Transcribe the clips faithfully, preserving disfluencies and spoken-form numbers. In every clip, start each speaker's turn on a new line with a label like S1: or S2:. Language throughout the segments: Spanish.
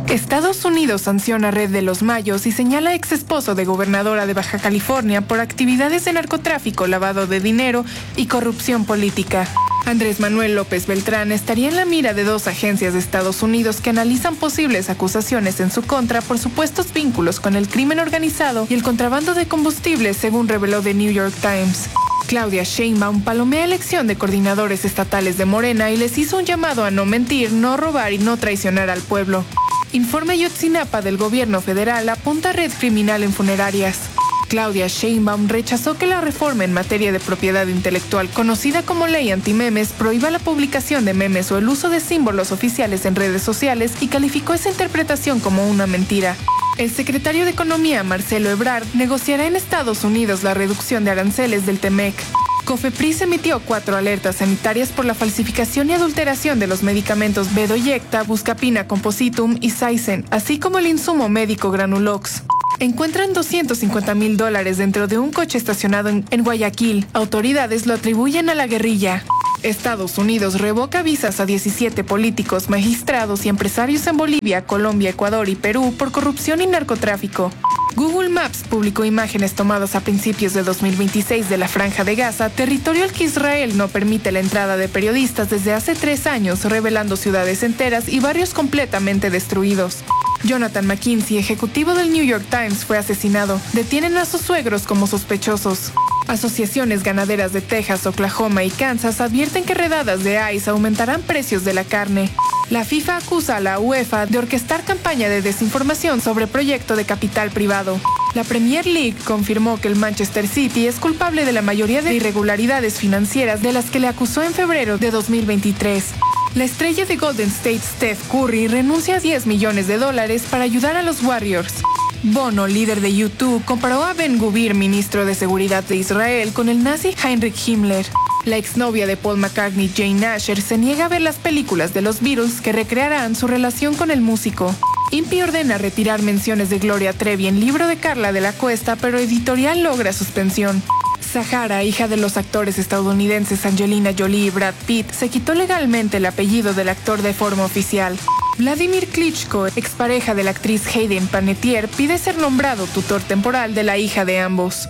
S1: Estados Unidos sanciona Red de los Mayos y señala ex esposo de gobernadora de Baja California por actividades de narcotráfico, lavado de dinero y corrupción política. Andrés Manuel López Beltrán estaría en la mira de dos agencias de Estados Unidos que analizan posibles acusaciones en su contra por supuestos vínculos con el crimen organizado y el contrabando de combustible, según reveló The New York Times. Claudia Sheinbaum palomea elección de coordinadores estatales de Morena y les hizo un llamado a no mentir, no robar y no traicionar al pueblo. Informe Ayotzinapa del gobierno federal apunta a red criminal en funerarias. Claudia Sheinbaum rechazó que la reforma en materia de propiedad intelectual, conocida como Ley Antimemes, prohíba la publicación de memes o el uso de símbolos oficiales en redes sociales y calificó esa interpretación como una mentira. El secretario de Economía, Marcelo Ebrard, negociará en Estados Unidos la reducción de aranceles del Temec. Cofepris emitió cuatro alertas sanitarias por la falsificación y adulteración de los medicamentos Bedoyecta, Buscapina Compositum y Saizen, así como el insumo médico Granulox. Encuentran doscientos cincuenta mil dólares dentro de un coche estacionado en, en Guayaquil. Autoridades lo atribuyen a la guerrilla. Estados Unidos revoca visas a diecisiete políticos, magistrados y empresarios en Bolivia, Colombia, Ecuador y Perú por corrupción y narcotráfico. Google Maps publicó imágenes tomadas a principios de dos mil veintiséis de la Franja de Gaza, territorio al que Israel no permite la entrada de periodistas desde hace tres años, revelando ciudades enteras y barrios completamente destruidos. Jonathan McKinsey, ejecutivo del New York Times, fue asesinado. Detienen a sus suegros como sospechosos. Asociaciones ganaderas de Texas, Oklahoma y Kansas advierten que redadas de ICE aumentarán precios de la carne. La FIFA acusa a la UEFA de orquestar campaña de desinformación sobre proyecto de capital privado. La Premier League confirmó que el Manchester City es culpable de la mayoría de irregularidades financieras de las que le acusó en febrero de dos mil veintitrés. La estrella de Golden State, Steph Curry, renuncia a diez millones de dólares para ayudar a los Warriors. Bono, líder de U dos, comparó a Ben Gvir, ministro de Seguridad de Israel, con el nazi Heinrich Himmler. La exnovia de Paul McCartney, Jane Asher, se niega a ver las películas de los Beatles que recrearán su relación con el músico. I N P I ordena retirar menciones de Gloria Trevi en libro de Carla de la Cuesta, pero editorial logra suspensión. Sahara, hija de los actores estadounidenses Angelina Jolie y Brad Pitt, se quitó legalmente el apellido del actor de forma oficial. Vladimir Klitschko, expareja de la actriz Hayden Panettiere, pide ser nombrado tutor temporal de la hija de ambos.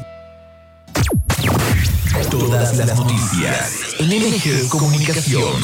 S2: Todas las noticias en M G Comunicación.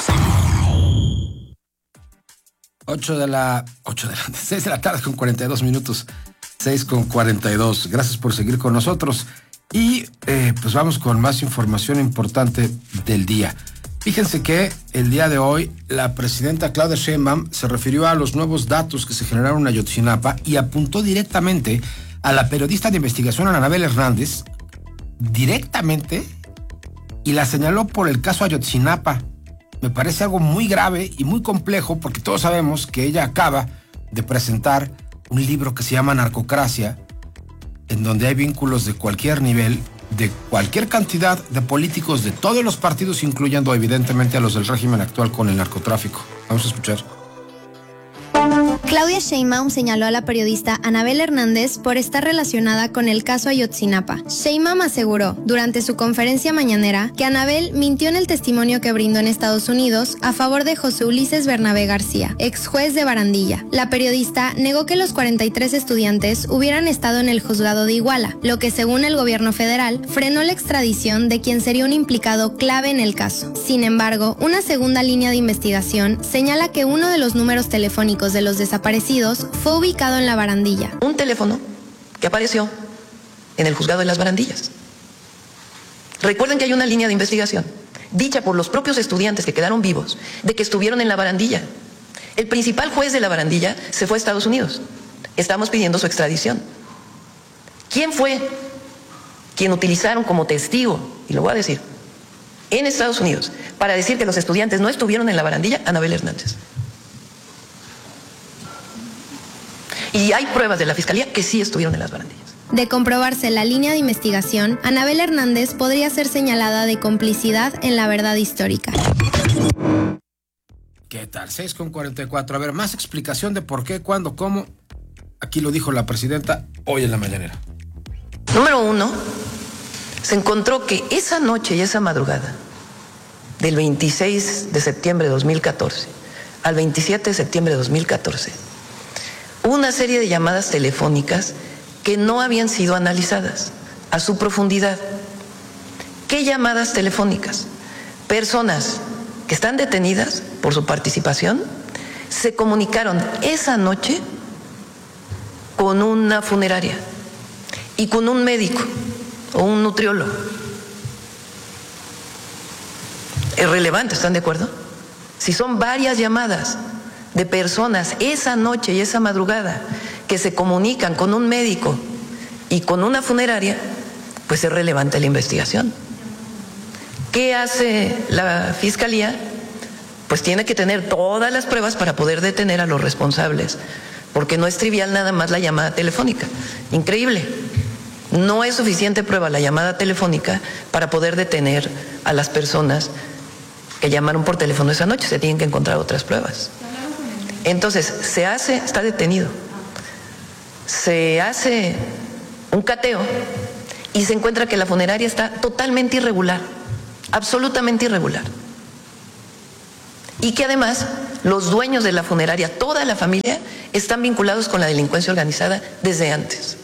S3: ocho de la... ocho de la... seis de la tarde con cuarenta y dos minutos. seis con cuarenta y dos. Gracias por seguir con nosotros. Y eh, pues vamos con más información importante del día. Fíjense que el día de hoy la presidenta Claudia Sheinbaum se refirió a los nuevos datos que se generaron en Ayotzinapa y apuntó directamente a la periodista de investigación Anabel Hernández, directamente, y la señaló por el caso Ayotzinapa. Me parece algo muy grave y muy complejo porque todos sabemos que ella acaba de presentar un libro que se llama Narcocracia, en donde hay vínculos de cualquier nivel, de cualquier cantidad de políticos de todos los partidos, incluyendo evidentemente a los del régimen actual con el narcotráfico. Vamos a escuchar.
S4: Claudia Sheinbaum señaló a la periodista Anabel Hernández por estar relacionada con el caso Ayotzinapa. Sheinbaum aseguró durante su conferencia mañanera que Anabel mintió en el testimonio que brindó en Estados Unidos a favor de José Ulises Bernabé García, ex juez de Barandilla. La periodista negó que los cuarenta y tres estudiantes hubieran estado en el juzgado de Iguala, lo que según el gobierno federal frenó la extradición de quien sería un implicado clave en el caso. Sin embargo, una segunda línea de investigación señala que uno de los números telefónicos de los desaparecidos fue ubicado en la Barandilla.
S5: Un teléfono que apareció en el juzgado de las Barandillas. Recuerden que hay una línea de investigación dicha por los propios estudiantes que quedaron vivos de que estuvieron en la Barandilla. El principal juez de la Barandilla se fue a Estados Unidos. Estamos pidiendo su extradición. ¿Quién fue quien utilizaron como testigo, y lo voy a decir, en Estados Unidos, para decir que los estudiantes no estuvieron en la Barandilla? Anabel Hernández. Y hay pruebas de la Fiscalía que sí estuvieron en las Barandillas.
S4: De comprobarse la línea de investigación, Anabel Hernández podría ser señalada de complicidad en la verdad histórica.
S3: ¿Qué tal? seis con cuarenta y cuatro. A ver, más explicación de por qué, cuándo, cómo. Aquí lo dijo la presidenta hoy en la mañanera.
S5: Número uno, se encontró que esa noche y esa madrugada, del veintiséis de septiembre de dos mil catorce al veintisiete de septiembre de dos mil catorce, una serie de llamadas telefónicas que no habían sido analizadas a su profundidad. ¿Qué llamadas telefónicas? Personas que están detenidas por su participación se comunicaron esa noche con una funeraria y con un médico o un nutriólogo. Es relevante, ¿están de acuerdo? Si son varias llamadas de personas esa noche y esa madrugada que se comunican con un médico y con una funeraria, pues es relevante la investigación. ¿Qué hace la Fiscalía? Pues tiene que tener todas las pruebas para poder detener a los responsables, porque no es trivial nada más la llamada telefónica. Increíble. No es suficiente prueba la llamada telefónica para poder detener a las personas que llamaron por teléfono esa noche. Se tienen que encontrar otras pruebas. Entonces, se hace, está detenido, se hace un cateo y se encuentra que la funeraria está totalmente irregular, absolutamente irregular. Y que además los dueños de la funeraria, toda la familia, están vinculados con la delincuencia organizada desde antes.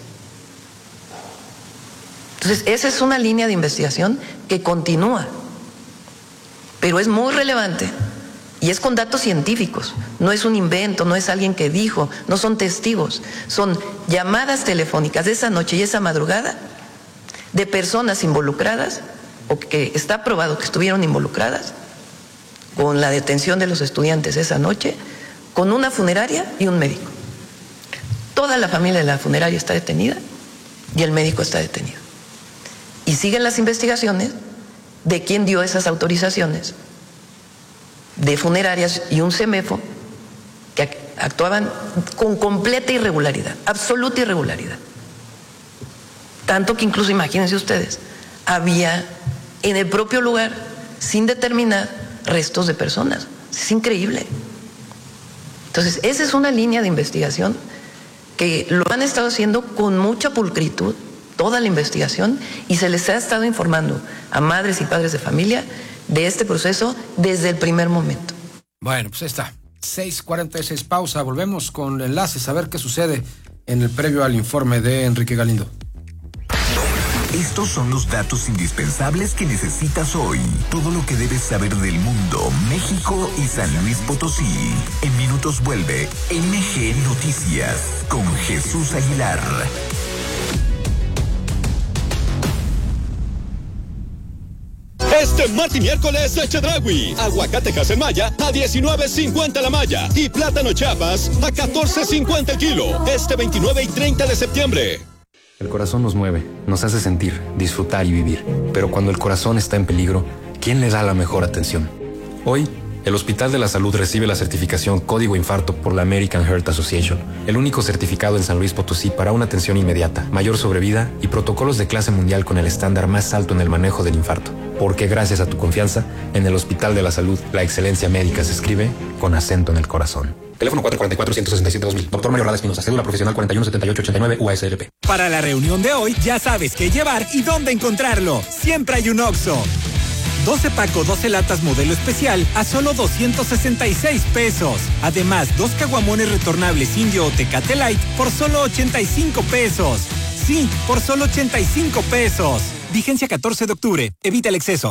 S5: Entonces, esa es una línea de investigación que continúa, pero es muy relevante y es con datos científicos. No es un invento, no es alguien que dijo, no son testigos, son llamadas telefónicas de esa noche y esa madrugada de personas involucradas o que está probado que estuvieron involucradas con la detención de los estudiantes esa noche, con una funeraria y un médico. Toda la familia de la funeraria está detenida y el médico está detenido. Y siguen las investigaciones de quién dio esas autorizaciones de funerarias y un CEMEFO que actuaban con completa irregularidad, absoluta irregularidad. Tanto que incluso, imagínense ustedes, había en el propio lugar, sin determinar, restos de personas. Es increíble. Entonces, esa es una línea de investigación que lo han estado haciendo con mucha pulcritud, toda la investigación, y se les ha estado informando a madres y padres de familia de este proceso desde el primer momento.
S3: Bueno, pues ahí está. seis cuarenta y seis, pausa. Volvemos con enlaces a ver qué sucede en el previo al informe de Enrique Galindo.
S2: Estos son los datos indispensables que necesitas hoy. Todo lo que debes saber del mundo, México y San Luis Potosí. En minutos vuelve M G Noticias con Jesús Aguilar.
S6: Este martes y miércoles de Chedraui. Aguacate Casemaya a diecinueve cincuenta la malla y plátano Chiapas a catorce cincuenta el kilo. Este veintinueve y treinta de septiembre.
S7: El corazón nos mueve, nos hace sentir, disfrutar y vivir. Pero cuando el corazón está en peligro, ¿quién le da la mejor atención? Hoy, el Hospital de la Salud recibe la certificación Código Infarto por la American Heart Association, el único certificado en San Luis Potosí para una atención inmediata, mayor sobrevida y protocolos de clase mundial con el estándar más alto en el manejo del infarto. Porque gracias a tu confianza, en el Hospital de la Salud, la excelencia médica se escribe con acento en el corazón. Teléfono cuatro cuatro cuatro, uno seis siete, dos mil. Doctor Mario Rada Espinosa, cédula profesional cuarenta y uno setenta y ocho ochenta y nueve U A S L P.
S8: Para la reunión de hoy, ya sabes qué llevar y dónde encontrarlo. Siempre hay un Oxxo. doce paco, doce latas modelo especial a solo doscientos sesenta y seis pesos. Además, dos caguamones retornables Indio o Tecate Light por solo ochenta y cinco pesos. Sí, por solo ochenta y cinco pesos. Vigencia catorce de octubre. Evita el exceso.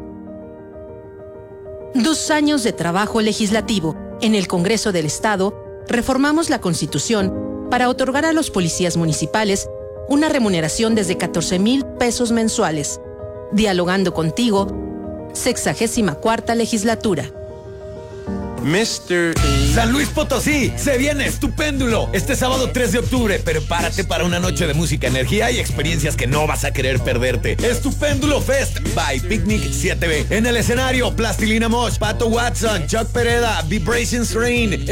S9: Dos años de trabajo legislativo. En el Congreso del Estado, reformamos la Constitución para otorgar a los policías municipales una remuneración desde catorce mil pesos mensuales. Dialogando contigo, sexagésima cuarta legislatura.
S10: mister San Luis Potosí, se viene Estupéndulo. Este sábado tres de octubre, prepárate para una noche de música, energía y experiencias que no vas a querer perderte. Estupéndulo Fest by Picnic siete B. En el escenario, Plastilina Mosh, Pato Watson, Chuck Pereda, Vibrations Rain.